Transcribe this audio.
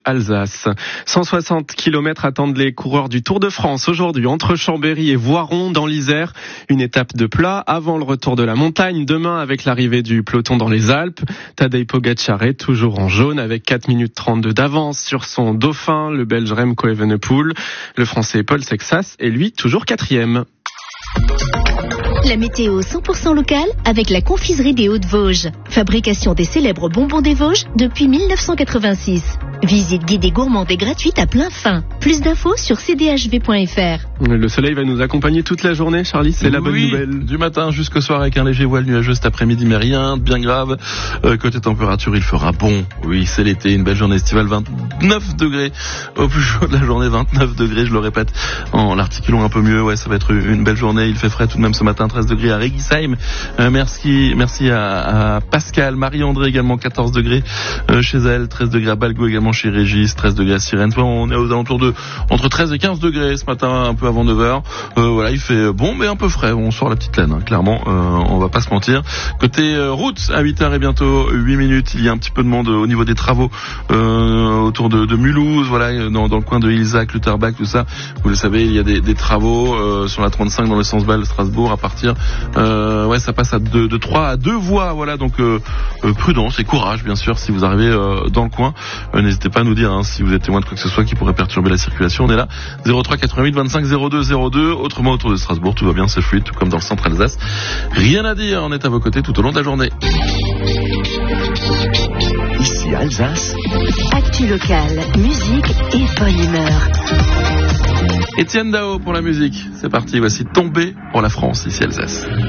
Alsace. 160 km attendent les coureurs du Tour de France aujourd'hui entre Chambéry et Voiron dans l'Isère. Une étape de plat avant le retour de la montagne demain avec l'arrivée du peloton dans les Alpes. Tadej Pogačar est toujours en jaune avec 4 minutes 32 d'avance sur son dauphin, le Belge Remco Evenepoel. Le Français Paul Sexas est lui toujours 4e. La météo 100% locale avec la confiserie des Hauts-de-Vosges. Fabrication des célèbres bonbons des Vosges depuis 1986. Visite guidée gourmande et gratuite à plein fin. Plus d'infos sur cdhv.fr. Le soleil va nous accompagner toute la journée, Charlie, c'est la bonne nouvelle. Du matin jusqu'au soir avec un léger voile nuageux cet après-midi, mais rien de bien grave. Côté température, il fera bon. Oui, c'est l'été, une belle journée estivale, 29 degrés au plus chaud de la journée, 29 degrés, je le répète, en l'articulant un peu mieux. Ouais, ça va être une belle journée. Il fait frais tout de même ce matin, 13 degrés à Régisheim. Merci à Pascal, Marie-André également, 14 degrés chez elle, 13 degrés à Balgo également chez Régis, 13 degrés à Sirène. On est aux alentours de entre 13 et 15 degrés ce matin, un peu avant 9h. Voilà, il fait bon mais un peu frais. On sort la petite laine, hein, clairement, on va pas se mentir. Côté route, à 8h et bientôt 8 minutes, il y a un petit peu de monde au niveau des travaux autour de Mulhouse, voilà, dans le coin de Ilzac, Lutherbach, tout ça. Vous le savez, il y a des travaux sur la 35 dans le sens Bâle-Strasbourg à partir. Ouais, ça passe de 3 à 2 voies, voilà, donc prudence et courage bien sûr si vous arrivez dans le coin. N'hésitez pas à nous dire si vous êtes témoin de quoi que ce soit qui pourrait perturber la circulation. On est là, 03 88 25 02 02. Autrement, autour de Strasbourg, tout va bien, c'est fluide, tout comme dans le centre Alsace. Rien à dire, on est à vos côtés tout au long de la journée. Ici Alsace. Actu locale, musique et bonne humeur. Étienne Dao pour la musique. C'est parti, voici Tomber pour la France, ici Alsace.